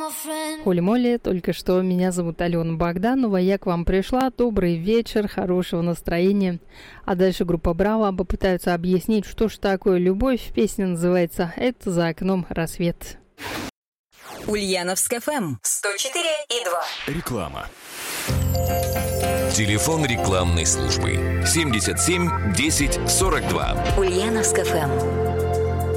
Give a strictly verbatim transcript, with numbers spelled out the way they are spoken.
Холли-молли, только что меня зовут Алена Богданова, я к вам пришла. Добрый вечер, хорошего настроения. А дальше группа Браво попытаются объяснить, что ж такое любовь. Песня называется «Это за окном рассвет». Ульяновск эф эм сто четыре и два. Реклама. Телефон рекламной службы семьдесят семь десять сорок два. Ульяновск эф эм.